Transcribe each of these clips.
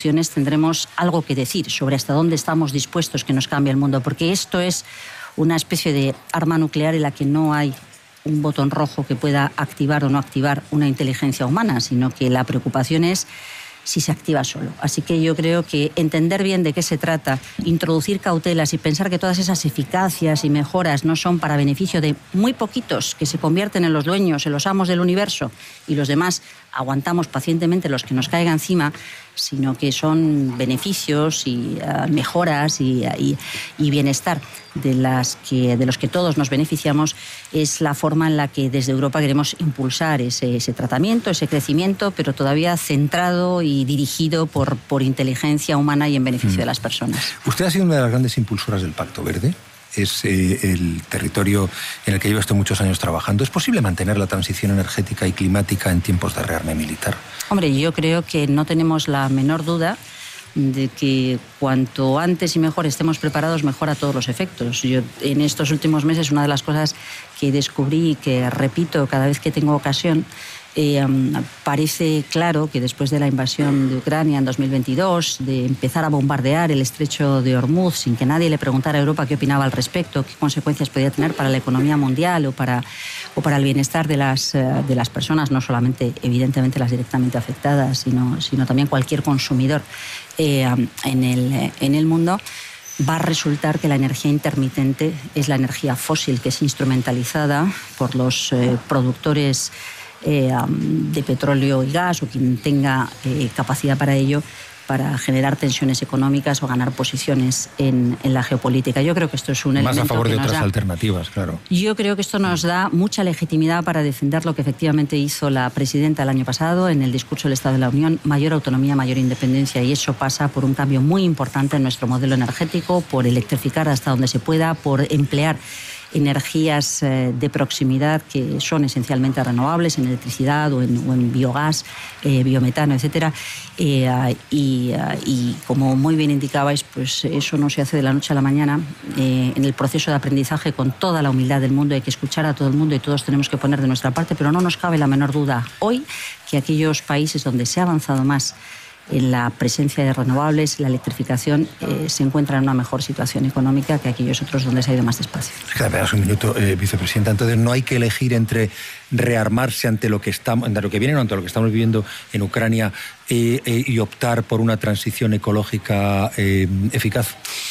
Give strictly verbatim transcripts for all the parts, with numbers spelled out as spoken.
instituciones tendremos algo que decir sobre hasta dónde estamos dispuestos que nos cambie el mundo, porque esto es una especie de arma nuclear en la que no hay un botón rojo que pueda activar o no activar una inteligencia humana, sino que la preocupación es si se activa solo. Así que yo creo que entender bien de qué se trata, introducir cautelas y pensar que todas esas eficacias y mejoras no son para beneficio de muy poquitos que se convierten en los dueños, en los amos del universo, y los demás aguantamos pacientemente los que nos caigan encima, sino que son beneficios y uh, mejoras y, y, y bienestar de, las que, de los que todos nos beneficiamos, es la forma en la que desde Europa queremos impulsar ese, ese tratamiento, ese crecimiento, pero todavía centrado y dirigido por, por inteligencia humana y en beneficio mm. de las personas. Usted ha sido una de las grandes impulsoras del Pacto Verde. Es eh, el territorio en el que lleva usted muchos años trabajando. ¿Es posible mantener la transición energética y climática en tiempos de rearme militar? Hombre, yo creo que no tenemos la menor duda de que cuanto antes y mejor estemos preparados, mejor a todos los efectos. Yo en estos últimos meses, una de las cosas que descubrí y que repito cada vez que tengo ocasión, Eh, um, parece claro que después de la invasión de Ucrania en dos mil veintidós, de empezar a bombardear el estrecho de Hormuz sin que nadie le preguntara a Europa qué opinaba al respecto, qué consecuencias podía tener para la economía mundial o para, o para el bienestar de las, uh, de las personas, no solamente evidentemente las directamente afectadas, sino, sino también cualquier consumidor eh, um, en, el, en el mundo, va a resultar que la energía intermitente es la energía fósil que es instrumentalizada por los eh, productores Eh, um, de petróleo y gas o quien tenga eh, capacidad para ello, para generar tensiones económicas o ganar posiciones en, en la geopolítica. Yo creo que esto es un elemento más a favor que de nos otras da, alternativas, claro. Yo creo que esto nos da mucha legitimidad para defender lo que efectivamente hizo la presidenta el año pasado en el discurso del Estado de la Unión: mayor autonomía, mayor independencia, y eso pasa por un cambio muy importante en nuestro modelo energético, por electrificar hasta donde se pueda, por emplear energías eh, de proximidad que son esencialmente renovables, en electricidad o en, o en biogás, eh, biometano, etcétera. Eh, y, y como muy bien indicabais, pues eso no se hace de la noche a la mañana. Eh, en el proceso de aprendizaje, con toda la humildad del mundo, hay que escuchar a todo el mundo y todos tenemos que poner de nuestra parte, pero no nos cabe la menor duda hoy que aquellos países donde se ha avanzado más en la presencia de renovables, la electrificación, eh, se encuentra en una mejor situación económica que aquellos otros donde se ha ido más despacio. Es que apenas un minuto, eh, vicepresidenta. Entonces no hay que elegir entre rearmarse ante lo que estamos, ante lo que viene o ante lo que estamos viviendo en Ucrania eh, eh, y optar por una transición ecológica eh, eficaz.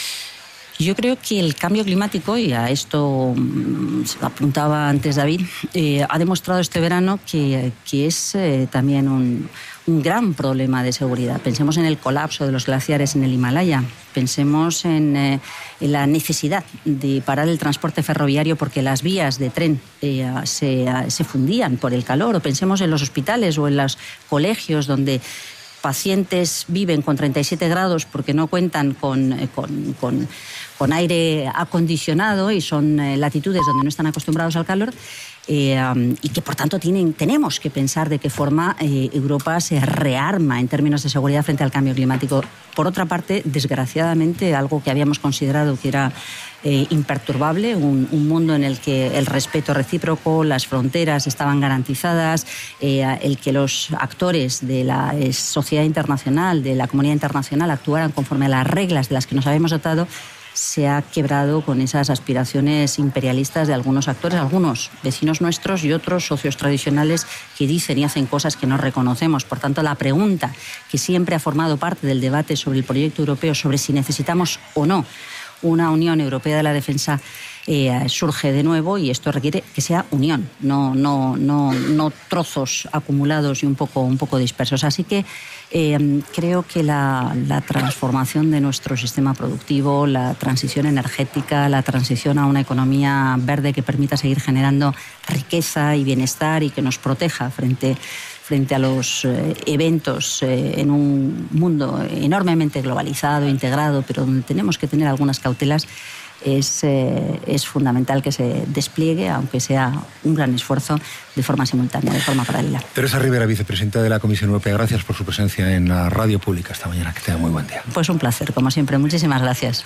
Yo creo que el cambio climático, y a esto mmm, apuntaba antes David, eh, ha demostrado este verano que, que es eh, también un, un gran problema de seguridad. Pensemos en el colapso de los glaciares en el Himalaya, pensemos en, eh, en la necesidad de parar el transporte ferroviario porque las vías de tren eh, se, se fundían por el calor, o pensemos en los hospitales o en los colegios donde pacientes viven con treinta y siete grados porque no cuentan con, con, con, con aire acondicionado y son eh, latitudes donde no están acostumbrados al calor, eh, um, y que por tanto tienen, tenemos que pensar de qué forma eh, Europa se rearma en términos de seguridad frente al cambio climático. Por otra parte, desgraciadamente, algo que habíamos considerado que era eh, imperturbable, un, un mundo en el que el respeto recíproco, las fronteras estaban garantizadas, eh, el que los actores de la eh, sociedad internacional, de la comunidad internacional, actuaran conforme a las reglas de las que nos habíamos dotado, se ha quebrado con esas aspiraciones imperialistas de algunos actores, algunos vecinos nuestros y otros socios tradicionales que dicen y hacen cosas que no reconocemos. Por tanto, la pregunta que siempre ha formado parte del debate sobre el proyecto europeo, sobre si necesitamos o no una Unión Europea de la Defensa, eh, surge de nuevo, y esto requiere que sea unión, no, no, no, no trozos acumulados y un poco, un poco dispersos. Así que eh, creo que la, la transformación de nuestro sistema productivo, la transición energética, la transición a una economía verde que permita seguir generando riqueza y bienestar y que nos proteja frente frente a los eh, eventos eh, en un mundo enormemente globalizado, integrado, pero donde tenemos que tener algunas cautelas, es, eh, es fundamental que se despliegue, aunque sea un gran esfuerzo, de forma simultánea, de forma paralela. Teresa Rivera, vicepresidenta de la Comisión Europea, gracias por su presencia en la radio pública esta mañana. Que tenga muy buen día. Pues un placer, como siempre. Muchísimas gracias.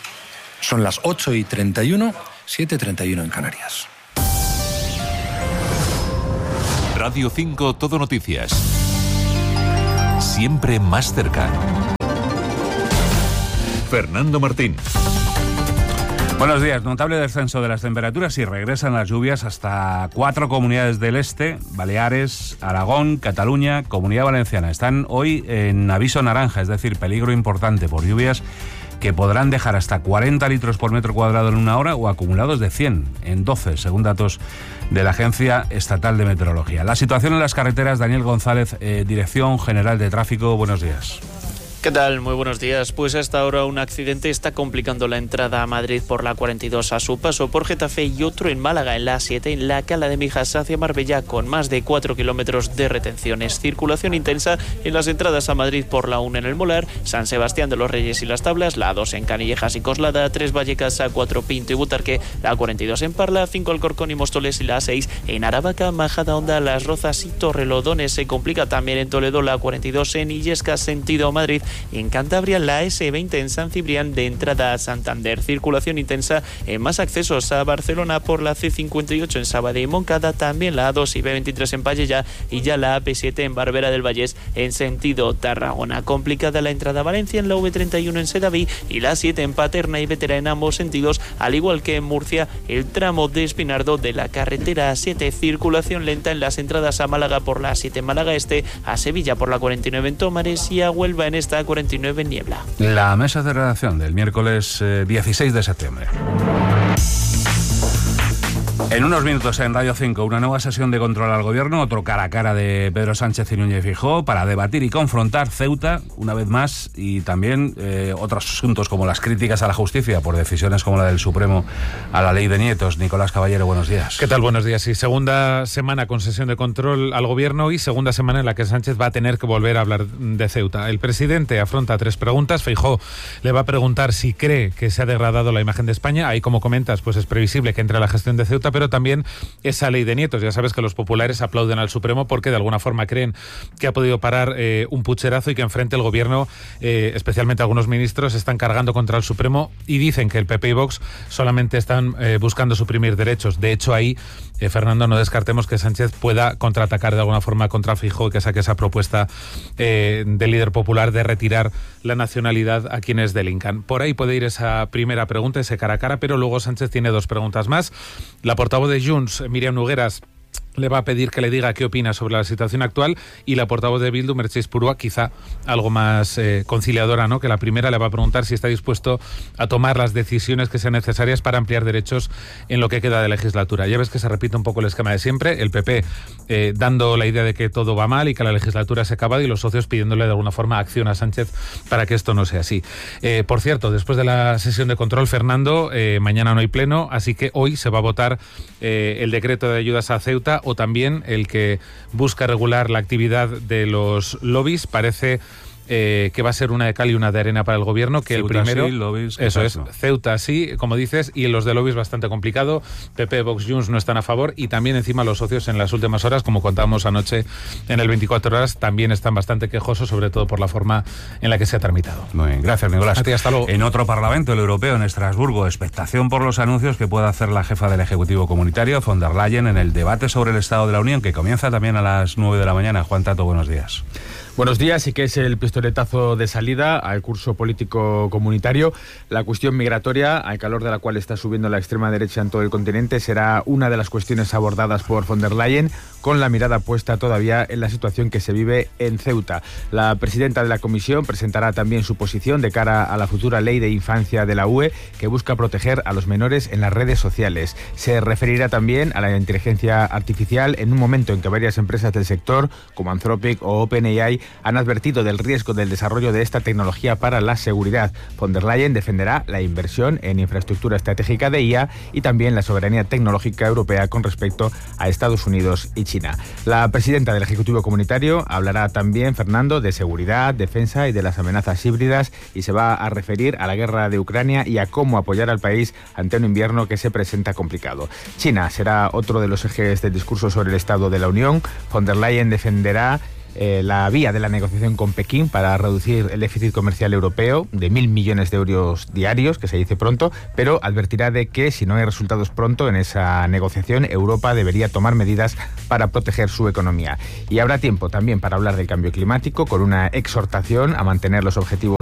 Son las ocho y treinta y uno, siete y treinta y uno en Canarias. Radio cinco Todo Noticias. Siempre más cerca. Fernando Martín. Buenos días. Notable descenso de las temperaturas y regresan las lluvias hasta cuatro comunidades del este: Baleares, Aragón, Cataluña, Comunidad Valenciana. Están hoy en aviso naranja, es decir, peligro importante por lluvias que podrán dejar hasta cuarenta litros por metro cuadrado en una hora o acumulados de cien en doce, según datos de la Agencia Estatal de Meteorología. La situación en las carreteras, Daniel González, eh, Dirección General de Tráfico, buenos días. ¿Qué tal? Muy buenos días. Pues hasta ahora un accidente está complicando la entrada a Madrid por la cuarenta y dos a su paso por Getafe y otro en Málaga en la A siete en la Cala de Mijas hacia Marbella con más de cuatro kilómetros de retenciones. Circulación intensa en las entradas a Madrid por la uno en el Molar, San Sebastián de los Reyes y Las Tablas, la dos en Canillejas y Coslada, tres Vallecas, A cuatro Pinto y Butarque, la cuarenta y dos en Parla, cinco Alcorcón y Móstoles y la A seis en Aravaca, Majadahonda, Las Rozas y Torrelodones. Se complica también en Toledo la cuarenta y dos en Illescas sentido Madrid. En Cantabria, la ese veinte en San Cibrián de entrada a Santander. Circulación intensa en más accesos a Barcelona por la ce cincuenta y ocho en Sabadell y Moncada, también la A dos y be veintitrés en Pallejà y ya la A pe siete en Barbera del Vallés en sentido Tarragona. Complicada la entrada a Valencia en la ve treinta y uno en Sedaví y la A siete en Paterna y Bétera en ambos sentidos, al igual que en Murcia el tramo de Espinardo de la carretera A siete. Circulación lenta en las entradas a Málaga por la A siete en Málaga Este, a Sevilla por la cuarenta y nueve en Tómares y a Huelva en esta cuarenta y nueve en Niebla. La mesa de redacción del miércoles eh, dieciséis de septiembre. En unos minutos en Radio cinco, una nueva sesión de control al gobierno, otro cara a cara de Pedro Sánchez y Núñez Feijóo para debatir y confrontar Ceuta una vez más y también eh, otros asuntos como las críticas a la justicia por decisiones como la del Supremo a la ley de nietos. Nicolás Caballero, buenos días. ¿Qué tal? Buenos días. Y segunda semana con sesión de control al gobierno y segunda semana en la que Sánchez va a tener que volver a hablar de Ceuta. El presidente afronta tres preguntas. Feijóo le va a preguntar si cree que se ha degradado la imagen de España. Ahí, como comentas, pues es previsible que entre la gestión de Ceuta, pero también esa ley de nietos. Ya sabes que los populares aplauden al Supremo porque de alguna forma creen que ha podido parar eh, un pucherazo y que enfrente el gobierno, eh, especialmente algunos ministros, están cargando contra el Supremo y dicen que el pe pe y Vox solamente están eh, buscando suprimir derechos. De hecho, ahí, eh, Fernando, no descartemos que Sánchez pueda contraatacar de alguna forma contra Feijóo y que saque esa propuesta eh, del líder popular de retirar la nacionalidad a quienes delincan. Por ahí puede ir esa primera pregunta, ese cara a cara, pero luego Sánchez tiene dos preguntas más. La portavoz de Junts, Míriam Nogueras, le va a pedir que le diga qué opina sobre la situación actual y la portavoz de Bildu, Mercedes Purua, quizá algo más eh, conciliadora, ¿no? Que la primera le va a preguntar si está dispuesto a tomar las decisiones que sean necesarias para ampliar derechos en lo que queda de legislatura. Ya ves que se repite un poco el esquema de siempre, el pe pe eh, dando la idea de que todo va mal y que la legislatura se ha acabado y los socios pidiéndole de alguna forma acción a Sánchez para que esto no sea así. Eh, por cierto, después de la sesión de control, Fernando, eh, mañana no hay pleno, así que hoy se va a votar eh, el decreto de ayudas a Ceuta o también el que busca regular la actividad de los lobbies. Parece eh, que va a ser una de cal y una de arena para el gobierno, que Ceuta el primero... Sí, lobbies, eso es, no. Ceuta sí, como dices, y los de lobbies bastante complicado. pe pe, Vox, Junts no están a favor y también encima los socios en las últimas horas, como contábamos anoche en el veinticuatro horas, también están bastante quejosos, sobre todo por la forma en la que se ha tramitado. Muy bien, gracias, Nicolás. A ti, hasta luego. En otro Parlamento, el europeo, en Estrasburgo, expectación por los anuncios que pueda hacer la jefa del Ejecutivo Comunitario, von der Leyen, en el debate sobre el Estado de la Unión, que comienza también a las nueve de la mañana. Juan Tato, buenos días. Buenos días, y que es el pistoletazo de salida al curso político comunitario. La cuestión migratoria, al calor de la cual está subiendo la extrema derecha en todo el continente, será una de las cuestiones abordadas por von der Leyen, con la mirada puesta todavía en la situación que se vive en Ceuta. La presidenta de la Comisión presentará también su posición de cara a la futura ley de infancia de la U E, que busca proteger a los menores en las redes sociales. Se referirá también a la inteligencia artificial en un momento en que varias empresas del sector, como Anthropic o OpenAI, han advertido del riesgo del desarrollo de esta tecnología para la seguridad. Von der Leyen defenderá la inversión en infraestructura estratégica de I A y también la soberanía tecnológica europea con respecto a Estados Unidos y China. La presidenta del Ejecutivo Comunitario hablará también, Fernando, de seguridad, defensa y de las amenazas híbridas, y se va a referir a la guerra de Ucrania y a cómo apoyar al país ante un invierno que se presenta complicado. China será otro de los ejes del discurso sobre el Estado de la Unión. Von der Leyen defenderá Eh, la vía de la negociación con Pekín para reducir el déficit comercial europeo de mil millones de euros diarios, que se dice pronto, pero advertirá de que si no hay resultados pronto en esa negociación, Europa debería tomar medidas para proteger su economía. Y habrá tiempo también para hablar del cambio climático, con una exhortación a mantener los objetivos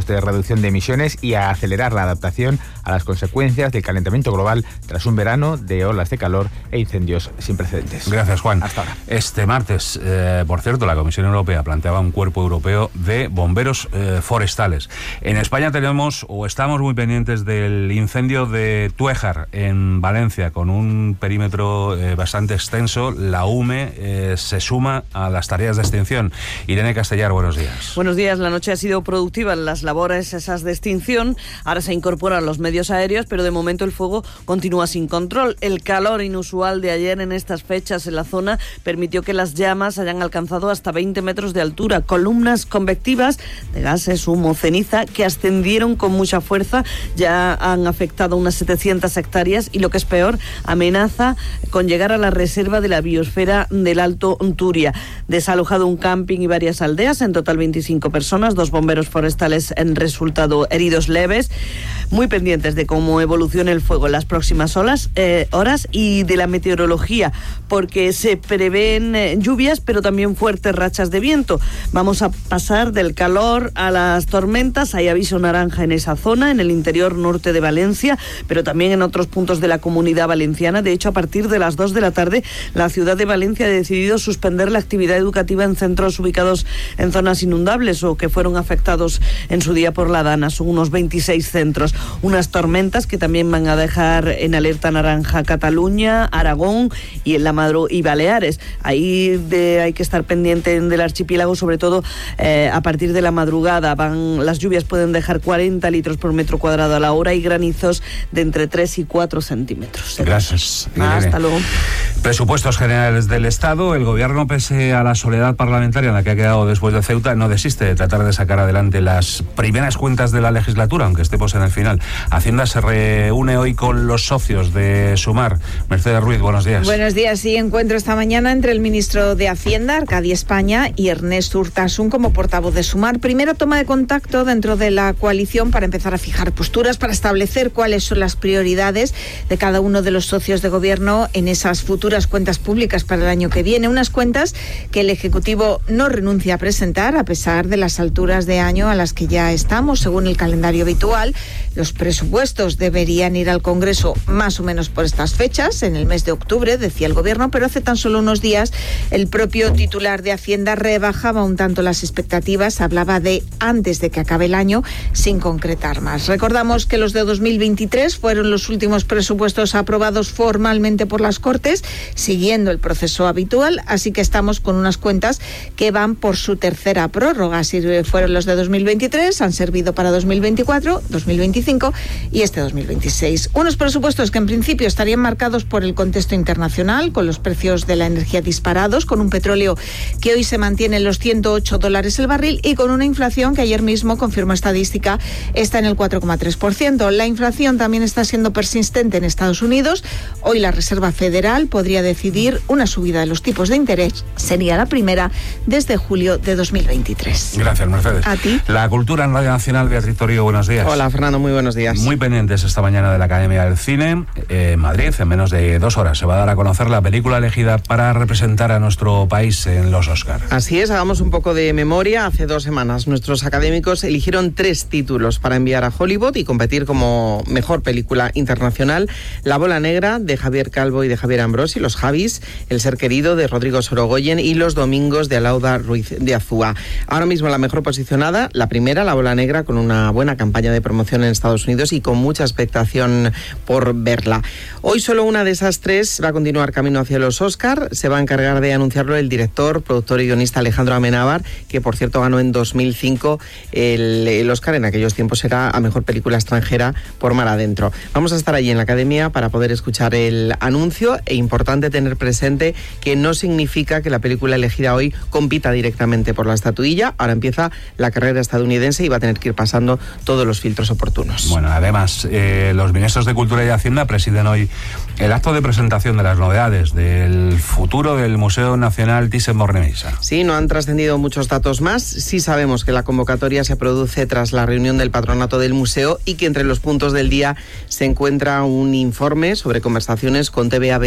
coste de reducción de emisiones y a acelerar la adaptación a las consecuencias del calentamiento global tras un verano de olas de calor e incendios sin precedentes. Gracias, Juan. Hasta ahora. Este martes, eh, por cierto, la Comisión Europea planteaba un cuerpo europeo de bomberos eh, forestales. En España tenemos, o estamos muy pendientes del incendio de Tuéjar, en Valencia, con un perímetro eh, bastante extenso. La U M E eh, se suma a las tareas de extinción. Irene Castellar, buenos días. Buenos días. La noche ha sido productiva en las labores esas de extinción. Ahora se incorporan los medios aéreos, pero de momento el fuego continúa sin control. El calor inusual de ayer en estas fechas en la zona permitió que las llamas hayan alcanzado hasta veinte metros de altura. Columnas convectivas de gases, humo, ceniza, que ascendieron con mucha fuerza. Ya han afectado unas setecientas hectáreas y, lo que es peor, amenaza con llegar a la reserva de la biosfera del Alto Turia. Desalojado un camping y varias aldeas, en total veinticinco personas, dos bomberos forestales han resultado heridos leves. Muy pendientes de cómo evolucione el fuego en las próximas horas, eh, horas y de la meteorología, porque se prevén eh, lluvias, pero también fuertes rachas de viento. Vamos a pasar del calor a las tormentas. Hay aviso naranja en esa zona, en el interior norte de Valencia, pero también en otros puntos de la Comunidad Valenciana. De hecho, a partir de las dos de la tarde, la ciudad de Valencia ha decidido suspender la actividad educativa en centros ubicados en zonas inundables o que fueron afectados en su día por la Dana. Son unos veintiséis centros. Unas tormentas que también van a dejar en alerta naranja Cataluña, Aragón y en la Madro y Baleares. Ahí de, hay que estar pendiente del archipiélago, sobre todo eh, a partir de la madrugada. Van, las lluvias pueden dejar cuarenta litros por metro cuadrado a la hora y granizos de entre tres y cuatro centímetros. Gracias. Ah, hasta luego. Presupuestos generales del Estado. El Gobierno, pese a la soledad parlamentaria en la que ha quedado después de Ceuta, no desiste de tratar de sacar adelante las primeras cuentas de la legislatura, aunque estemos en el final. Hacienda se reúne hoy con los socios de Sumar. Mercedes Ruiz, buenos días. Buenos días. Sí, encuentro esta mañana entre el ministro de Hacienda, Arcadi España, y Ernest Urtasun como portavoz de Sumar. Primera toma de contacto dentro de la coalición para empezar a fijar posturas, para establecer cuáles son las prioridades de cada uno de los socios de gobierno en esas futuras cuentas públicas para el año que viene. Unas cuentas que el Ejecutivo no renuncia a presentar, a pesar de las alturas de año a las que ya estamos, según el calendario habitual. Los presupuestos deberían ir al Congreso más o menos por estas fechas, en el mes de octubre, decía el Gobierno, pero hace tan solo unos días el propio titular de Hacienda rebajaba un tanto las expectativas, hablaba de antes de que acabe el año, sin concretar más. Recordamos que los de dos mil veintitrés fueron los últimos presupuestos aprobados formalmente por las Cortes, siguiendo el proceso habitual, así que estamos con unas cuentas que van por su tercera prórroga. Si fueron los de dos mil veintitrés, han servido para dos mil veinticuatro, dos mil veinticinco y este dos mil veintiséis. Unos presupuestos que en principio estarían marcados por el contexto internacional, con los precios de la energía disparados, con un petróleo que hoy se mantiene en los ciento ocho dólares el barril y con una inflación que ayer mismo, confirmó estadística, está en el cuatro coma tres por ciento. La inflación también está siendo persistente en Estados Unidos. Hoy la Reserva Federal podría decidir una subida de los tipos de interés. Sería la primera desde julio de dos mil veintitrés. Gracias, Mercedes. A ti. La cultura en Radio Nacional, Beatriz Torío, buenos días. Hola, Fernando, muy buenos días. Muy pendientes esta mañana de la Academia del Cine. Eh, en Madrid, en menos de dos horas, se va a dar a conocer la película elegida para representar a nuestro país en los Oscar. Así es, hagamos un poco de memoria. Hace dos semanas nuestros académicos eligieron tres títulos para enviar a Hollywood y competir como mejor película internacional: La bola negra, de Javier Calvo y de Javier Ambrosi, Los Javis; El ser querido, de Rodrigo Sorogoyen; y Los domingos, de Alauda Ruiz de Azúa. Ahora mismo la mejor posicionada, la primera, La bola negra, con una buena campaña de promoción en Estados Unidos y con mucha expectación por verla. Hoy solo una de esas tres va a continuar camino hacia los Oscar. Se va a encargar de anunciarlo el director, productor y guionista Alejandro Amenábar, que por cierto ganó en dos mil cinco el, el Oscar. En aquellos tiempos era a mejor película extranjera por Mar Adentro. Vamos a estar allí en la Academia para poder escuchar el anuncio. E importante tener presente que no significa que la película elegida hoy compita directamente por la estatuilla. Ahora empieza la carrera estadounidense y va a tener que ir pasando todos los filtros oportunos. Bueno, además, eh, los ministros de Cultura y Hacienda presiden hoy el acto de presentación de las novedades del futuro del Museo Nacional Thyssen-Bornemisza. Sí, no han trascendido muchos datos más. Sí sabemos que la convocatoria se produce tras la reunión del patronato del museo y que entre los puntos del día se encuentra un informe sobre conversaciones con T V A veintiuno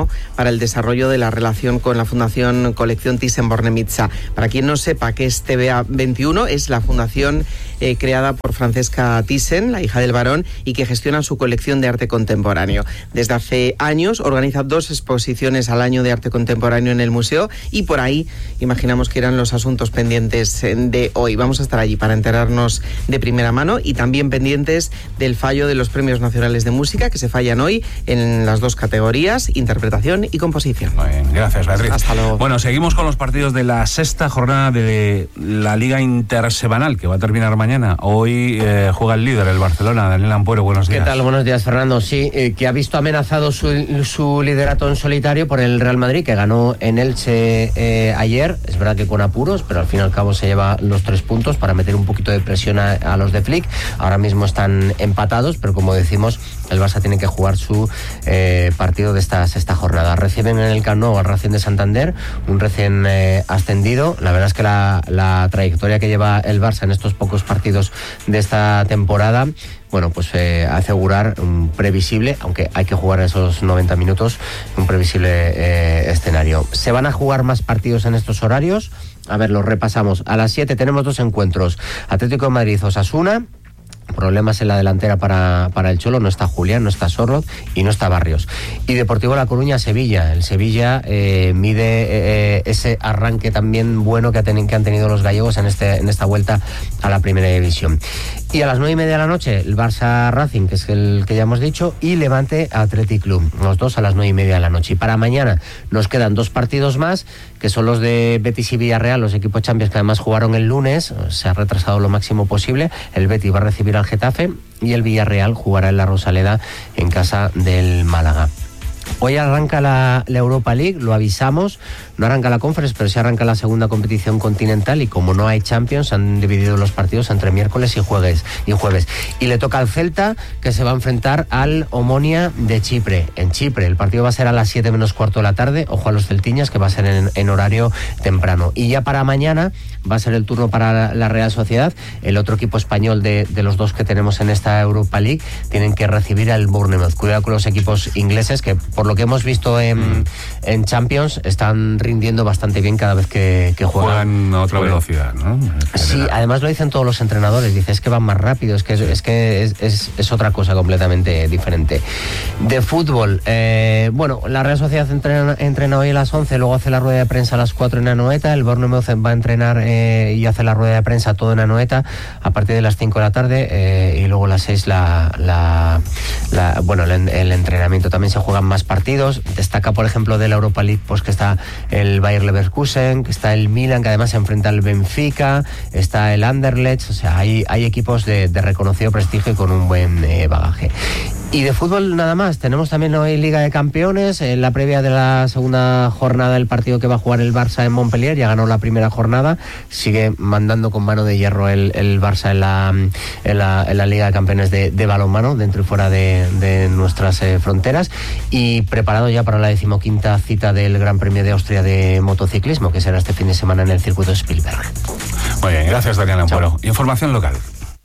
Gobierno para el desarrollo de la relación con la Fundación Colección Thyssen-Bornemisza. Para quien no sepa qué es T V A veintiuno, es la fundación eh, creada por Francesca Thyssen, la hija del barón, y que gestiona su colección de arte contemporáneo. Desde hace años organiza dos exposiciones al año de arte contemporáneo en el museo, y por ahí imaginamos que eran los asuntos pendientes de hoy. Vamos a estar allí para enterarnos de primera mano y también pendientes del fallo de los Premios Nacionales de Música, que se fallan hoy en las dos categorías, interpretación y composición. Muy bien, gracias, Beatriz. Hasta luego. Bueno, seguimos con los partidos de la sexta jornada de la Liga Intersemanal, que va a terminar mañana. Hoy eh, juega el líder, el Barcelona. Daniel Ampuero, buenos días. ¿Qué tal? Buenos días, Fernando. Sí, eh, que ha visto amenazado su, su liderato en solitario por el Real Madrid, que ganó en Elche eh, ayer. Es verdad que con apuros, pero al fin y al cabo se lleva los tres puntos para meter un poquito de presión a, a los de Flick. Ahora mismo están empatados, pero como decimos, el Barça tiene que jugar su eh, partido de esta sexta jornada. Reciben en el Camp Nou al Racing de Santander, un recién eh, ascendido. La verdad es que la, la trayectoria que lleva el Barça en estos pocos partidos de esta temporada, bueno, pues eh, asegurar un previsible, aunque hay que jugar esos noventa minutos, un previsible eh, escenario. Se van a jugar más partidos en estos horarios. A ver, los repasamos. A las siete tenemos dos encuentros. Atlético de Madrid, Osasuna. Problemas en la delantera para, para el Cholo. No está Julián, no está Sorloz y no está Barrios. Y Deportivo La Coruña, Sevilla. El Sevilla eh, mide eh, ese arranque también bueno que, ha ten, que han tenido los gallegos en, este, en esta vuelta a la primera división. Y a las nueve y media de la noche, el Barça Racing, que es el que ya hemos dicho, y Levante Athletic Club. Los dos a las nueve y media de la noche. Y para mañana nos quedan dos partidos más, que son los de Betis y Villarreal, los equipos Champions que además jugaron el lunes. Se ha retrasado lo máximo posible. El Betis va a recibir al Getafe y el Villarreal jugará en la Rosaleda en casa del Málaga. Hoy arranca la, la Europa League, lo avisamos, no arranca la Conference, pero sí arranca la segunda competición continental, y como no hay Champions, se han dividido los partidos entre miércoles y jueves, y jueves. Y le toca al Celta, que se va a enfrentar al Omonia de Chipre, en Chipre. El partido va a ser a las siete menos cuarto de la tarde, ojo a los celtiñas, que va a ser en, en horario temprano. Y ya para mañana va a ser el turno para la Real Sociedad, el otro equipo español de, de los dos que tenemos en esta Europa League. Tienen que recibir al Bournemouth. Cuidado con los equipos ingleses, que por lo que hemos visto en, mm. en Champions están rindiendo bastante bien cada vez que, que juegan. Juegan a otra velocidad, ¿no? Sí, además lo dicen todos los entrenadores. Dice, es que van más rápido, es que es, es, que es, es, es otra cosa completamente diferente. De fútbol, eh, bueno, la Real Sociedad entrena, entrena hoy a las once, luego hace la rueda de prensa a las cuatro en Anoeta. El Bournemouth va a entrenar eh, y hace la rueda de prensa todo en Anoeta a partir de las cinco de la tarde, eh, y luego a las seis la, la, la, bueno, el, el entrenamiento. También se juegan más partidos. Destaca, por ejemplo, de la Europa League, pues que está el Bayer Leverkusen, que está el Milan, que además se enfrenta al Benfica, está el Anderlecht. O sea, hay, hay equipos de, de reconocido prestigio y con un buen eh, bagaje. Y de fútbol nada más. Tenemos también hoy Liga de Campeones, en la previa de la segunda jornada del partido que va a jugar el Barça en Montpellier. Ya ganó la primera jornada, sigue mandando con mano de hierro el, el Barça en la, en, la, en la Liga de Campeones de, de balonmano, dentro y fuera de, de nuestras eh, fronteras, y preparado ya para la decimoquinta cita del Gran Premio de Austria de motociclismo, que será este fin de semana en el circuito Spielberg. Muy bien, gracias, Daniel Ampuero. Información local.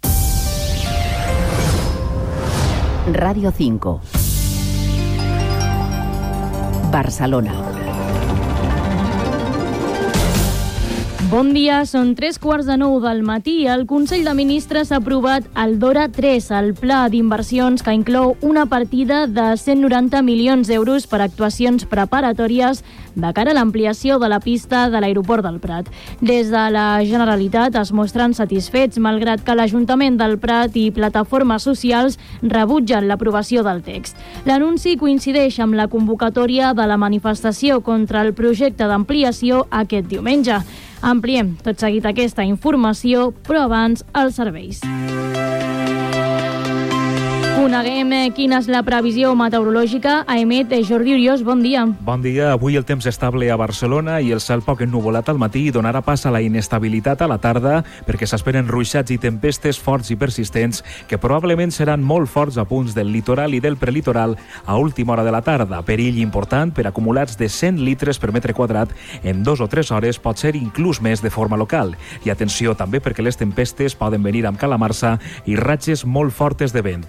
Radio cinco. Barcelona. Bon dia, són tres quarts de nou del matí. El Consell de Ministres ha aprovat el DORA tres, el pla d'inversions que inclou una partida de cent noranta milions d'euros per actuacions preparatòries de cara a l'ampliació de la pista de l'aeroport del Prat. Des de la Generalitat es mostren satisfets, malgrat que l'Ajuntament del Prat i plataformes socials rebutgen l'aprovació del text. L'anunci coincideix amb la convocatòria de la manifestació contra el projecte d'ampliació aquest diumenge. Ampliem tot seguit aquesta informació, però abans els serveis. Coneguem quina és la previsió meteorològica. A emet Jordi Uriós, bon dia. Bon dia. Avui el temps estable a Barcelona i el cel poc ennuvolat al matí donarà pas a la inestabilitat a la tarda, perquè s'esperen ruixats i tempestes forts i persistents que probablement seran molt forts a punts del litoral i del prelitoral a última hora de la tarda. Perill important per acumulats de cent litres per metre quadrat en dos o tres hores, pot ser inclús més de forma local. I atenció també perquè les tempestes poden venir amb calamarsa i ratxes molt fortes de vent. Pel que fa a les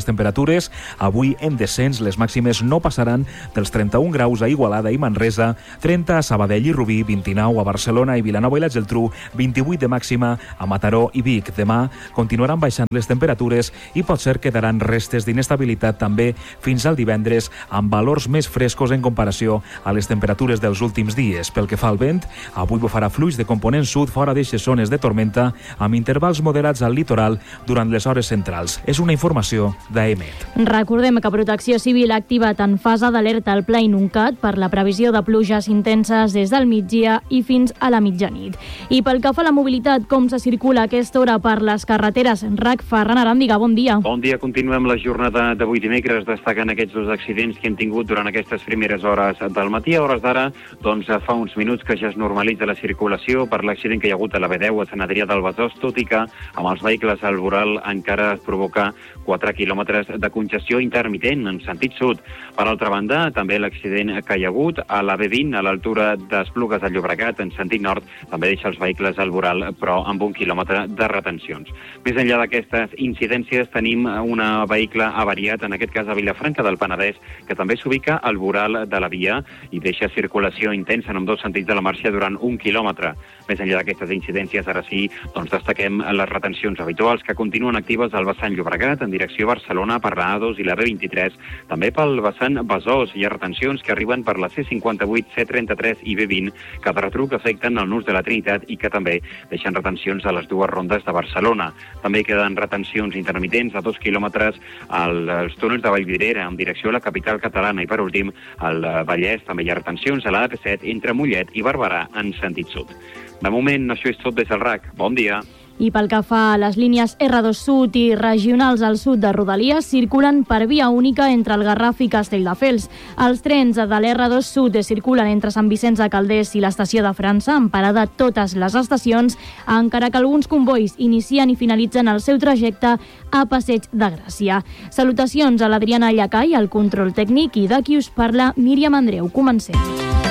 temperatures, avui en descens, les màximes no passaran dels trenta-un graus a Igualada i Manresa, trenta a Sabadell i Rubí, vint-i-nou a Barcelona i Vilanova i la Geltrú, vint-i-vuit de màxima a Mataró i Vic. Demà continuaran baixant les temperatures i potser quedaran restes d'inestabilitat també fins al divendres, amb valors més frescos en comparació a les temperatures dels últims dies. Pel que fa al vent, avui bufarà fluix de component sud fora d'eixes zones de tormenta, amb intervals moderats al litoral durant les hores centrals. És una informació d'A E M E T. Recordem que Protecció Civil ha activat en fase d'alerta al Pla Inuncat per la previsió de pluges intenses des del migdia i fins a la mitjanit. I pel que fa a la mobilitat, com se circula a aquesta hora per les carreteres? R A C, Ferran Aràndiga, bon dia. Bon dia, continuem la jornada d'avui dimecres, destacant aquests dos accidents que hem tingut durant aquestes primeres hores del matí. A hores d'ara, doncs fa uns minuts que ja es normalitza la circulació per l'accident que hi ha hagut a la B deu a Sant Adrià del Besòs, tot i que amb els vehicles al voral encara es provoca quatre quilòmetres de congestió intermitent en sentit sud. Per altra banda, també l'accident que hi ha hagut a la B vint a l'altura d'Esplugues de Llobregat en sentit nord també deixa els vehicles al voral, però amb un quilòmetre de retencions. Més enllà d'aquestes incidències, tenim un vehicle avariat, en aquest cas a Vilafranca del Penedès, que també s'ubica al voral de la via i deixa circulació intensa en ambdós sentits de la marxa durant un quilòmetre. Més enllà d'aquestes incidències, ara sí, doncs destaquem les retencions habituals que continuen actives al vessant Llobregat en direcció a Barcelona per la A dos i la B vint-i-tres. També pel vessant Besòs hi ha retencions que arriben per la C cinquanta-vuit, C trenta-tres i B vint, que de retruc afecten el nus de la Trinitat i que també deixen retencions a les dues rondes de Barcelona. També queden retencions intermitents a dos quilòmetres als túnels de Vallvidrera en direcció a la capital catalana i, per últim, al Vallès també hi ha retencions a la A P set entre Mollet i Barberà en sentit sud. De moment, això és tot des del R A C. Bon dia. I pel que fa a les línies R dos Sud i regionals al sud de Rodalies, circulen per via única entre el Garraf i Castelldefels. Els trens de l'R dos Sud circulen entre Sant Vicenç de Calders i l'estació de França, en parada a totes les estacions, encara que alguns convois inicien i finalitzen el seu trajecte a Passeig de Gràcia. Salutacions a l'Adriana Llacai, al control tècnic, i d'aquí us parla Míriam Andreu. Comencem.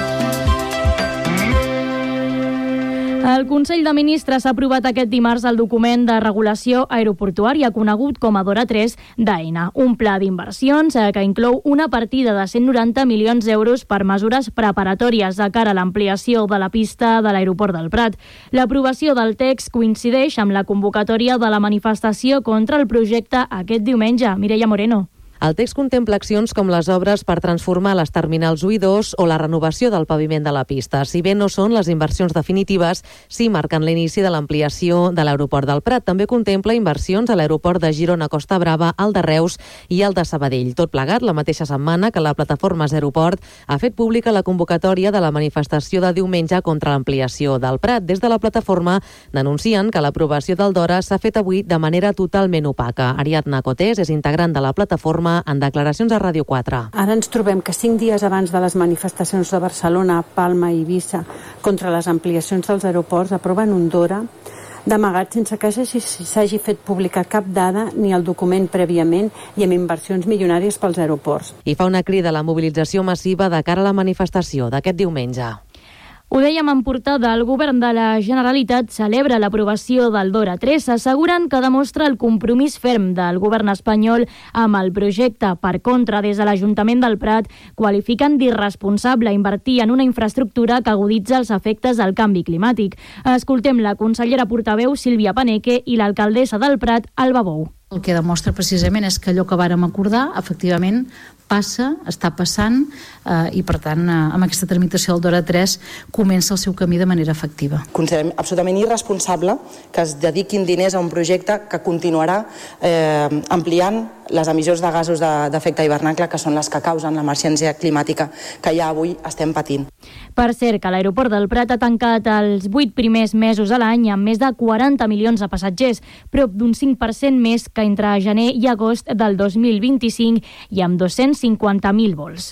El Consell de Ministres ha aprovat aquest dimarts el document de regulació aeroportuària conegut com a DORA tres d'AENA, un pla d'inversions que inclou una partida de cent noranta milions d'euros per mesures preparatòries de cara a l'ampliació de la pista de l'aeroport del Prat. L'aprovació del text coincideix amb la convocatòria de la manifestació contra el projecte aquest diumenge. Mireia Moreno. El text contempla accions com les obres per transformar les terminals u i dos o la renovació del paviment de la pista. Si bé no són les inversions definitives, sí marquen l'inici de l'ampliació de l'aeroport del Prat. També contempla inversions a l'aeroport de Girona, Costa Brava, el de Reus i el de Sabadell. Tot plegat, la mateixa setmana que la plataforma Aeroport ha fet pública la convocatòria de la manifestació de diumenge contra l'ampliació del Prat. Des de la plataforma denuncien que l'aprovació del DORA s'ha fet avui de manera totalment opaca. Ariadna Cotés és integrant de la plataforma en declaracions a Ràdio quatre. Ara ens trobem que cinc dies abans de les manifestacions de Barcelona, Palma i Eivissa contra les ampliacions dels aeroports aproven un DORA d'amagat sense que s'hagi fet pública cap dada ni el document prèviament i amb inversions milionàries pels aeroports. I fa una crida a la mobilització massiva de cara a la manifestació d'aquest diumenge. Ho dèiem en portada, el govern de la Generalitat celebra l'aprovació del DORA tres, asseguren que demostra el compromís ferm del govern espanyol amb el projecte. Per contra, des de l'Ajuntament del Prat qualifiquen d'irresponsable invertir en una infraestructura que aguditza els efectes del canvi climàtic. Escoltem la consellera portaveu Sílvia Paneque i l'alcaldessa del Prat, Alba Bou. El que demostra precisament és que allò que vàrem acordar, efectivament, passa, està passant eh, i, per tant, eh, amb aquesta tramitació del DORA tres comença el seu camí de manera efectiva. Considerem absolutament irresponsable que es dediquin diners a un projecte que continuarà eh, ampliant les emissions de gasos d'efecte hivernacle, que són les que causen l'emergència climàtica que ja avui estem patint. Per cert, que l'aeroport del Prat ha tancat els vuit primers mesos a l'any amb més de quaranta milions de passatgers, prop d'un cinc per cent més que entre gener i agost del dos mil vint-i-cinc i amb dos-cents cinquanta mil vols.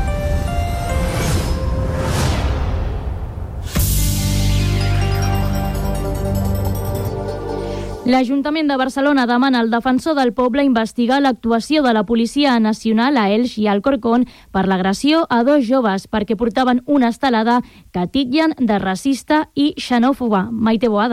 L'Ajuntament de Barcelona demana al defensor del poble investigar l'actuació de la Policia Nacional a Elx i Alcorcón per l'agressió a dos joves perquè portaven una estelada que titllen de racista i xenòfoba. Maite Boada.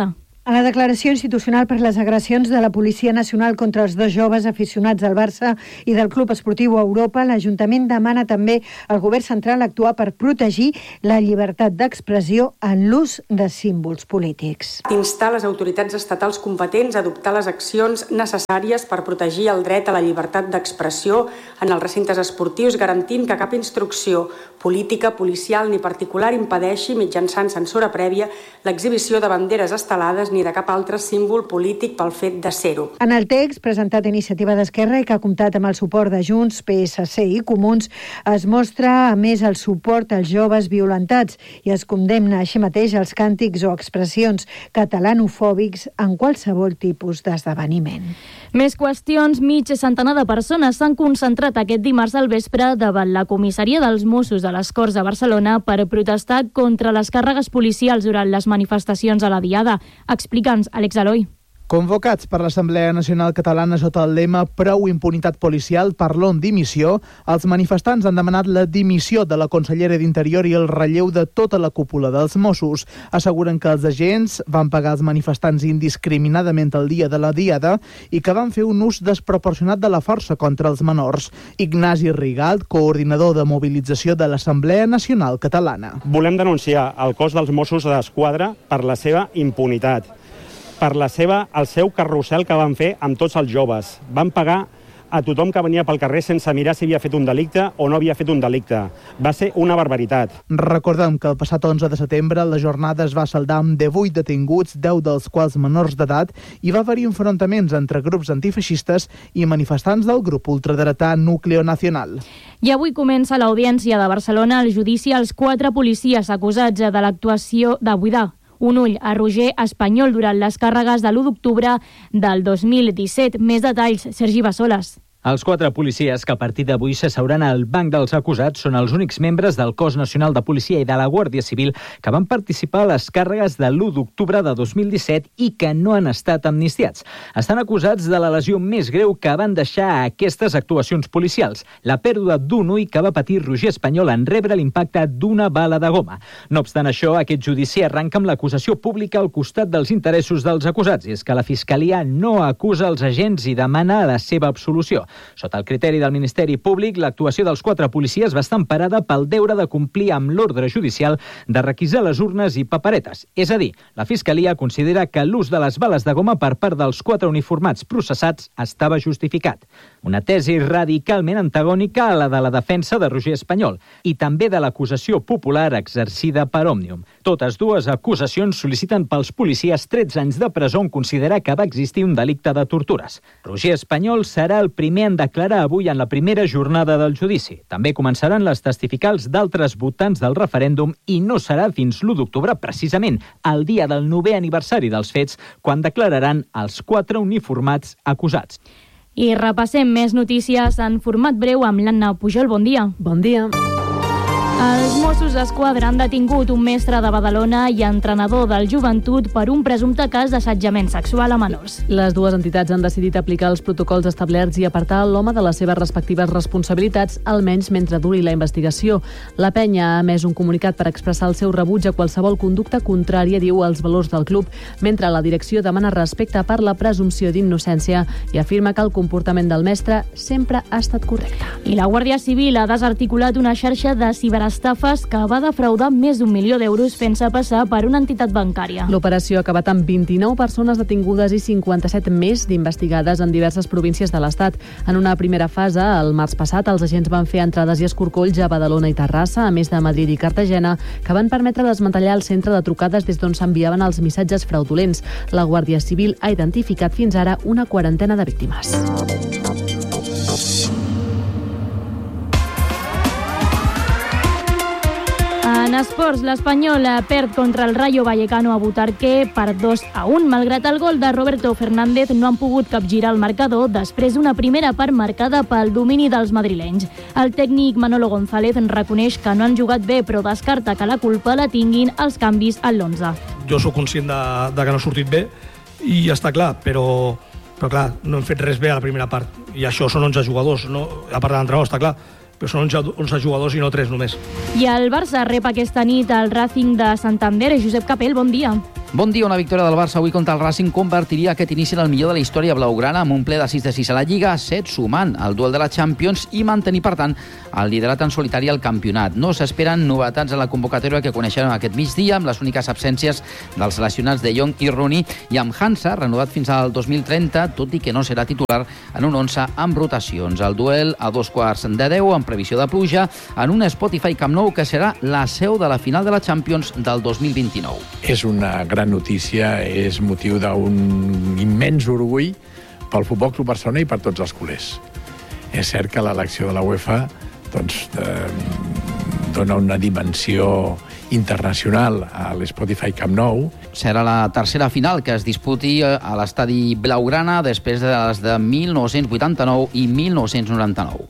A la declaració institucional per les agressions de la Policia Nacional contra els dos joves aficionats al Barça i del Club Esportiu Europa, l'Ajuntament demana també al Govern central actuar per protegir la llibertat d'expressió en l'ús de símbols polítics. Instar les autoritats estatals competents a adoptar les accions necessàries per protegir el dret a la llibertat d'expressió en els recintes esportius, garantint que cap instrucció política, policial ni particular impedeixi, mitjançant censura prèvia, l'exhibició de banderes estelades ni de cap altre símbol polític pel fet de ser-ho. En el text presentat a Iniciativa d'Esquerra i que ha comptat amb el suport de Junts, P S C i Comuns, es mostra, a més, el suport als joves violentats i es condemna així mateix els càntics o expressions catalanofòbics en qualsevol tipus d'esdeveniment. Més qüestions. Mig centenar de persones s'han concentrat aquest dimarts al vespre davant la comissaria dels Mossos de les Corts de Barcelona per protestar contra les càrregues policials durant les manifestacions a la Diada. Explica'ns, Àlex Eloi. Convocats per l'Assemblea Nacional Catalana sota el lema Prou impunitat policial, parlon dimissió, els manifestants han demanat la dimissió de la consellera d'Interior i el relleu de tota la cúpula dels Mossos. Asseguren que els agents van pagar els manifestants indiscriminadament el dia de la Diada i que van fer un ús desproporcionat de la força contra els menors. Ignasi Rigalt, coordinador de mobilització de l'Assemblea Nacional Catalana. Volem denunciar el cos dels Mossos d'Esquadra per la seva impunitat, per la seva, el seu carrusel que van fer amb tots els joves. Van pagar a tothom que venia pel carrer sense mirar si havia fet un delicte o no havia fet un delicte. Va ser una barbaritat. Recordem que el passat onze de setembre la jornada es va saldar amb divuit detinguts, deu dels quals menors d'edat, i va haver-hi enfrontaments entre grups antifeixistes i manifestants del grup ultradretà Núcleo Nacional. I avui comença l'audiència de Barcelona al judici als quatre policies acusats de l'actuació de buidar un ull a Roger Espanyol durant les càrregues de l'u d'octubre del dos mil disset. Més detalls, Sergi Bassoles. Els quatre policies que a partir d'avui s'asseuran al banc dels acusats són els únics membres del Cos Nacional de Policia i de la Guàrdia Civil que van participar a les càrregues de l'u d'octubre de dos mil disset i que no han estat amnistiats. Estan acusats de la lesió més greu que van deixar a aquestes actuacions policials, la pèrdua d'un ull que va patir Roger Espanyol en rebre l'impacte d'una bala de goma. No obstant això, aquest judici arranca amb l'acusació pública al costat dels interessos dels acusats, i és que la Fiscalia no acusa els agents i demana la seva absolució. Sota el criteri del Ministeri Públic, l'actuació dels quatre policies va estar emparada pel deure de complir amb l'ordre judicial de requisar les urnes i paperetes. És a dir, la Fiscalia considera que l'ús de les bales de goma per part dels quatre uniformats processats estava justificat. Una tesi radicalment antagònica a la de la defensa de Roger Espanyol i també de l'acusació popular exercida per Òmnium. Totes dues acusacions sol·liciten pels policies tretze anys de presó en considerar que va existir un delicte de tortures. Roger Espanyol serà el primer en declarar avui en la primera jornada del judici. També començaran les testificals d'altres votants del referèndum i no serà fins l'u d'octubre, precisament, el dia del novè aniversari dels fets, quan declararan els quatre uniformats acusats. I repassem més notícies en format breu amb l'Anna Pujol. Bon dia. Bon dia. Els Mossos d'Esquadra han detingut un mestre de Badalona i entrenador del Joventut per un presumpte cas d'assetjament sexual a menors. Les dues entitats han decidit aplicar els protocols establerts i apartar l'home de les seves respectives responsabilitats, almenys mentre duri la investigació. La penya ha emès un comunicat per expressar el seu rebuig a qualsevol conducta contrària, diu, als valors del club, mentre la direcció demana respecte per la presumpció d'innocència i afirma que el comportament del mestre sempre ha estat correcte. I la Guàrdia Civil ha desarticulat una xarxa de ciberestafes que va defraudar més d'un milió d'euros fent-se passar per una entitat bancària. L'operació ha acabat amb vint-i-nou persones detingudes i cinquanta-set més d'investigades en diverses províncies de l'Estat. En una primera fase, el març passat, els agents van fer entrades i escorcolls a Badalona i Terrassa, a més de Madrid i Cartagena, que van permetre desmantellar el centre de trucades des d'on s'enviaven els missatges fraudulents. La Guàrdia Civil ha identificat fins ara una quarantena de víctimes. En esports, l'Espanyol perd contra el Rayo Vallecano a Butarque per dos a un. Malgrat el gol de Roberto Fernández, no han pogut capgirar el marcador després d'una primera part marcada pel domini dels madrilenys. El tècnic Manolo González reconeix que no han jugat bé, però descarta que la culpa la tinguin els canvis a l'onze. Jo sóc conscient de, de que no ha sortit bé i ja està clar, però, però clar, no hem fet res bé a la primera part. I això són onze jugadors, no? A part de l'entrenador, està clar. Però són onze jugadors i no tres només. I el Barça rep aquesta nit el Racing de Santander. Josep Capell, bon dia. Bon dia, una victòria del Barça avui contra el Racing convertiria aquest inici en el millor de la història blaugrana amb un ple de sis de sis a la Lliga, set sumant el duel de la Champions i mantenir, per tant, el liderat en solitari al campionat. No s'esperen novetats a la convocatòria que coneixerem aquest migdia, amb les úniques absències dels seleccionats de Jong i Rooney, i amb Hansa, renovat fins al dos mil trenta, tot i que no serà titular en un onze amb rotacions. El duel a dos quarts de deu, amb previsió de pluja, en un Spotify Camp Nou que serà la seu de la final de la Champions del dos mil vint-i-nou. És una gran notícia, és motiu d'un immens orgull pel Futbol Club Barcelona i per tots els culers. És cert que l'elecció de la UEFA doncs, eh, dona una dimensió internacional a l'Spotify Camp Nou. Serà la tercera final que es disputi a l'estadi blaugrana després de les de mil nou-cents vuitanta-nou i mil nou-cents noranta-nou.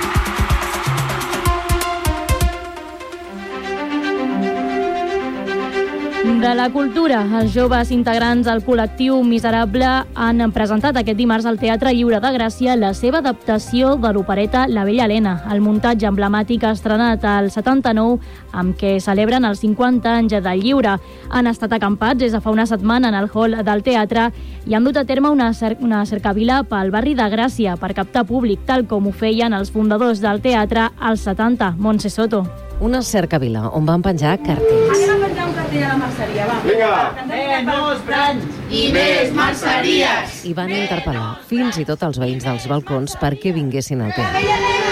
De la cultura, els joves integrants al col·lectiu Miserable han presentat aquest dimarts al Teatre Lliure de Gràcia la seva adaptació de l'opereta La Bella Helena. El muntatge emblemàtic ha estrenat al setanta-nou, amb què celebren els cinquanta anys del lliure. Han estat acampats des de fa una setmana en el hall del teatre i han dut a terme una, cer una cercavila pel barri de Gràcia per captar públic, tal com ho feien els fundadors del teatre als setanta, Montse Soto. Una cercavila on van penjar cartells. Anem a penjar un cartell a la merceria, va. Vinga! Menys branys i més merceries! I van interpel·lar fins i tot els veïns dels balcons perquè vinguessin al teatre.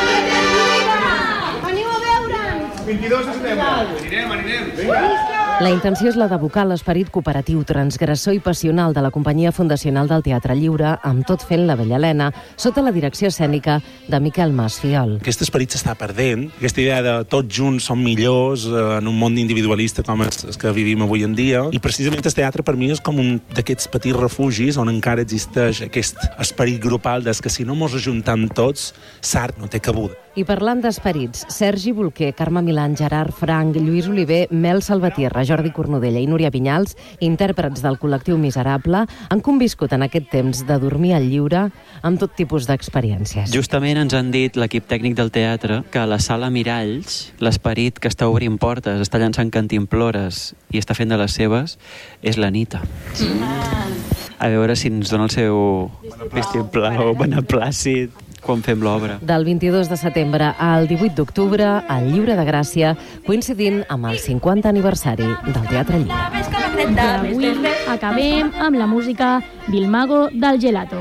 Veniu a veure'ns! vint-i-dos de setembre. Anirem, anirem. Vinga! La intenció és la d'evocar l'esperit cooperatiu, transgressor i passional de la companyia fundacional del Teatre Lliure, amb tot fent La Bella Helena, sota la direcció escènica de Miquel Masfiol. Aquest esperit s'està perdent, aquesta idea de tots junts som millors en un món individualista com és que vivim avui en dia, i precisament el teatre per mi és com un d'aquests petits refugis on encara existeix aquest esperit grupal des que si no mos ajuntem tots, Sart no té cabuda. I parlant d'esperits, Sergi Bolquer, Carme Milán, Gerard Frank, Lluís Oliver, Mel Salvatierra, Jordi Cornudella i Núria Vinyals, intèrprets del col·lectiu Miserable, han conviscut en aquest temps de dormir al lliure amb tot tipus d'experiències. Justament ens han dit l'equip tècnic del teatre que a la sala Miralls l'esperit que està obrint portes, està llançant cantimplores i està fent de les seves, és l'Anita. Mm. A veure si ens dona el seu vistiplau, beneplàcid, quan fem l'obra. Del vint-i-dos de setembre al divuit d'octubre, al Lliure de Gràcia, coincidint amb el cinquanta aniversari del Teatre Lliure. Avui acabem amb la música Bill Mago del Gelato.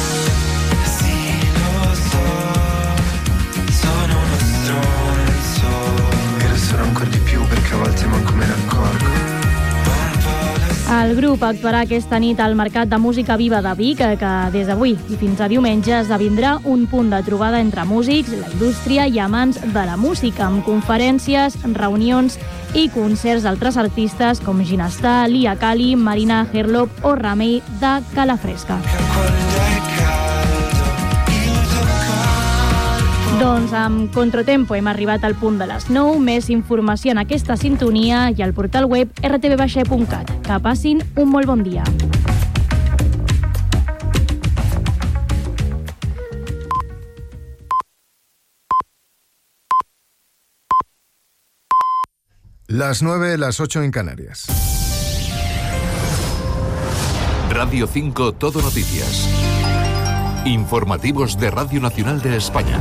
Sono uno stronzo, mi resterò ancora di più perché a volte manco me ne accorgo. El grup actuarà aquesta nit al Mercat de Música Viva de Vic, que des d'avui i fins a diumenge esdevindrà un punt de trobada entre músics, la indústria i amants de la música, amb conferències, reunions i concerts d'altres artistes com Ginastà, Lia Kali, Marina Herlop o Remei de Calafresca. Doncs amb Contratempo hem arribat al punt de les nou. Més informació en aquesta sintonia i al portal web erre te ve baixa e punt cat. Que passin un molt bon dia. Las nueve, las ocho en Canarias. Radio cinco Todo Noticias. Informativos de Radio Nacional de España.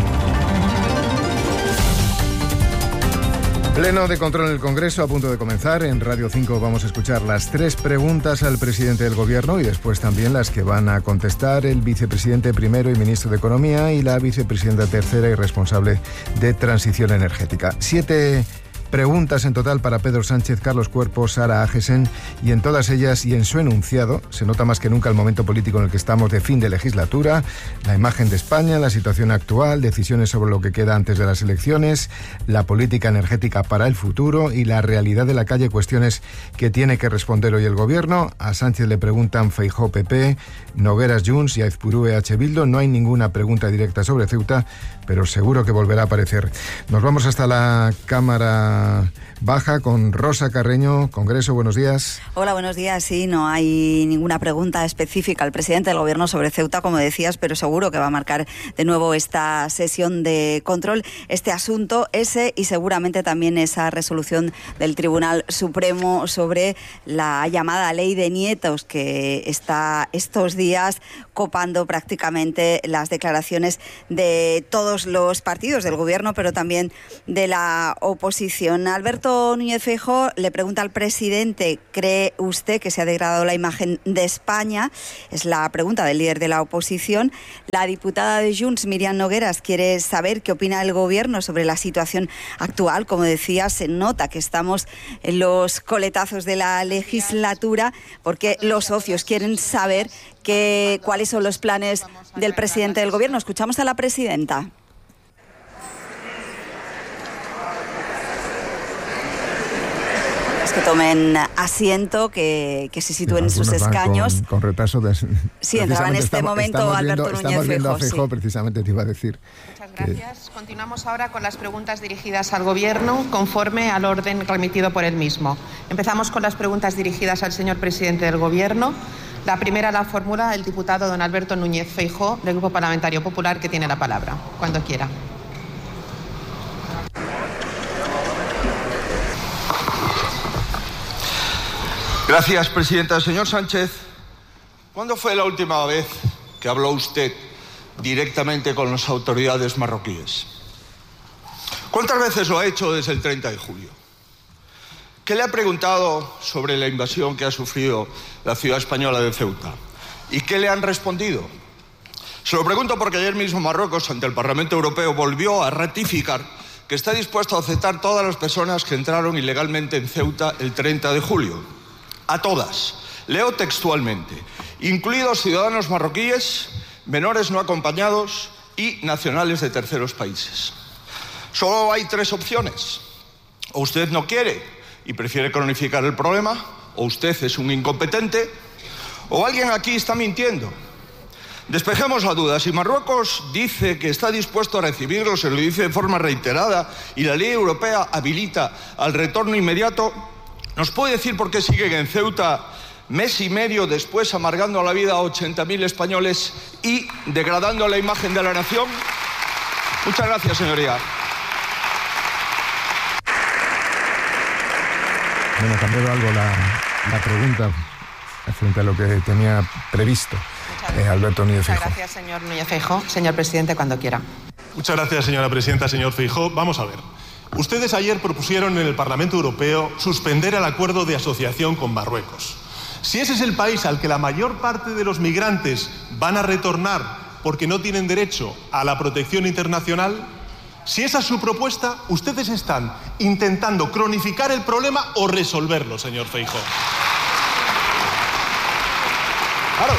Pleno de control en el Congreso a punto de comenzar. En Radio cinco vamos a escuchar las tres preguntas al presidente del Gobierno y después también las que van a contestar el vicepresidente primero y ministro de Economía y la vicepresidenta tercera y responsable de Transición Energética. Siete preguntas en total para Pedro Sánchez, Carlos Cuerpo, Sara Agesen, y en todas ellas y en su enunciado se nota más que nunca el momento político en el que estamos de fin de legislatura, la imagen de España, la situación actual, decisiones sobre lo que queda antes de las elecciones, la política energética para el futuro y la realidad de la calle, cuestiones que tiene que responder hoy el Gobierno. A Sánchez le preguntan Feijóo P P, Nogueras Junts y Aizpuru E H Bildu. No hay ninguna pregunta directa sobre Ceuta, pero seguro que volverá a aparecer. Nos vamos hasta la Cámara la baja con Rosa Carreño, Congreso. Buenos días. Hola, buenos días. Sí, no hay ninguna pregunta específica al presidente del Gobierno sobre Ceuta, como decías, pero seguro que va a marcar de nuevo esta sesión de control, este asunto, ese y seguramente también esa resolución del Tribunal Supremo sobre la llamada ley de nietos que está estos días copando prácticamente las declaraciones de todos los partidos del Gobierno, pero también de la oposición. Alberto Núñez Feijóo le pregunta al presidente: ¿cree usted que se ha degradado la imagen de España? Es la pregunta del líder de la oposición. La diputada de Junts, Míriam Nogueras, quiere saber qué opina el Gobierno sobre la situación actual. Como decía, se nota que estamos en los coletazos de la legislatura porque los socios quieren saber que, cuáles son los planes del presidente del Gobierno. Escuchamos a la presidenta. Que tomen asiento, que, que se sitúen en sus escaños. Con, con retraso. De, sí, entraba en este estamos, momento estamos Alberto viendo, Núñez Estamos viendo Feijóo, a Feijóo, sí. precisamente te iba a decir. Muchas gracias. Que... Continuamos ahora con las preguntas dirigidas al Gobierno conforme al orden remitido por el mismo. Empezamos con las preguntas dirigidas al señor presidente del Gobierno. La primera la formula el diputado don Alberto Núñez Feijóo, del Grupo Parlamentario Popular, que tiene la palabra. Cuando quiera. Gracias, presidenta. Señor Sánchez, ¿cuándo fue la última vez que habló usted directamente con las autoridades marroquíes? ¿Cuántas veces lo ha hecho desde el treinta de julio? ¿Qué le ha preguntado sobre la invasión que ha sufrido la ciudad española de Ceuta? ¿Y qué le han respondido? Se lo pregunto porque ayer mismo Marruecos, ante el Parlamento Europeo, volvió a ratificar que está dispuesto a aceptar todas las personas que entraron ilegalmente en Ceuta el treinta de julio. A todas. Leo textualmente: incluidos ciudadanos marroquíes, menores no acompañados y nacionales de terceros países. Solo hay tres opciones. O usted no quiere y prefiere cronificar el problema, o usted es un incompetente, o alguien aquí está mintiendo. Despejemos la duda. Si Marruecos dice que está dispuesto a recibirlos, se lo dice de forma reiterada, y la ley europea habilita al retorno inmediato, ¿nos puede decir por qué siguen en Ceuta mes y medio después amargando la vida a ochenta mil españoles y degradando la imagen de la nación? Muchas gracias, señoría. Bueno, ha cambiado algo la, la pregunta frente a lo que tenía previsto eh, Alberto Núñez Feijóo. Muchas gracias, señor Núñez Feijóo. Señor presidente, cuando quiera. Muchas gracias, señora presidenta. Señor Feijóo, vamos a ver. Ustedes ayer propusieron en el Parlamento Europeo suspender el acuerdo de asociación con Marruecos. Si ese es el país al que la mayor parte de los migrantes van a retornar porque no tienen derecho a la protección internacional, si esa es su propuesta, ustedes están intentando cronificar el problema o resolverlo, señor Feijóo. Claro.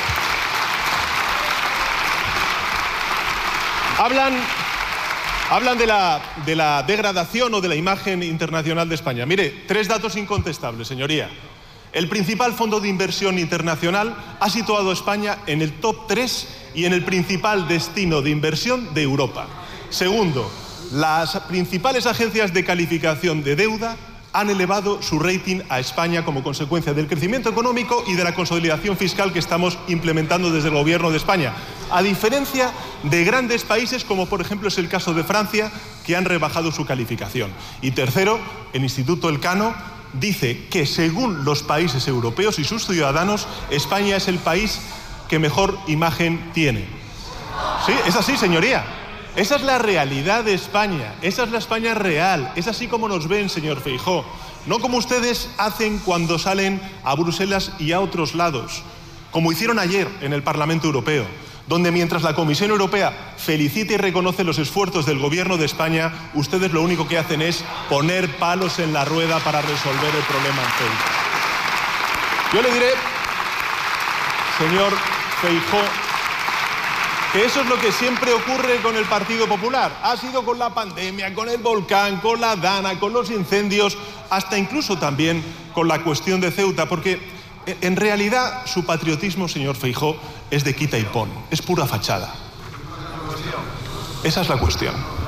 Hablan... Hablan de la, de la degradación o de la imagen internacional de España. Mire, tres datos incontestables, señoría. El principal fondo de inversión internacional ha situado a España en el top tres y en el principal destino de inversión de Europa. Segundo, las principales agencias de calificación de deuda han elevado su rating a España como consecuencia del crecimiento económico y de la consolidación fiscal que estamos implementando desde el Gobierno de España, a diferencia de grandes países como por ejemplo es el caso de Francia, que han rebajado su calificación. Y tercero, el Instituto Elcano dice que según los países europeos y sus ciudadanos, España es el país que mejor imagen tiene. Sí, es así, señoría. Esa es la realidad de España, esa es la España real, es así como nos ven, señor Feijóo. No como ustedes hacen cuando salen a Bruselas y a otros lados, como hicieron ayer en el Parlamento Europeo, donde mientras la Comisión Europea felicita y reconoce los esfuerzos del Gobierno de España, ustedes lo único que hacen es poner palos en la rueda para resolver el problema en Ceuta. Yo le diré, señor Feijóo, que eso es lo que siempre ocurre con el Partido Popular. Ha sido con la pandemia, con el volcán, con la Dana, con los incendios, hasta incluso también con la cuestión de Ceuta, porque en realidad su patriotismo, señor Feijóo, es de quita y pon, es pura fachada. Esa es la cuestión.